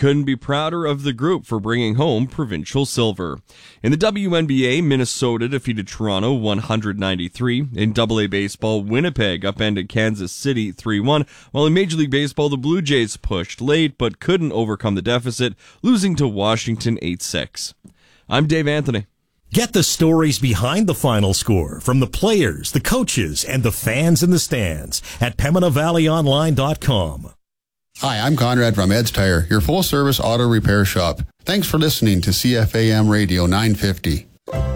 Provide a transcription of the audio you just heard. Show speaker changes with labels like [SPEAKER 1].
[SPEAKER 1] couldn't be prouder of the group for bringing home provincial silver. In the WNBA, Minnesota defeated Toronto 193. In AA baseball, Winnipeg upended Kansas City 3-1, while in Major League Baseball, the Blue Jays pushed late but couldn't overcome the deficit, losing to Washington 8-6. I'm Dave Anthony.
[SPEAKER 2] Get the stories behind the final score from the players, the coaches, and the fans in the stands at PembinaValleyOnline.com.
[SPEAKER 3] Hi, I'm Conrad from Ed's Tire, your full-service auto repair shop. Thanks for listening to CFAM Radio 950.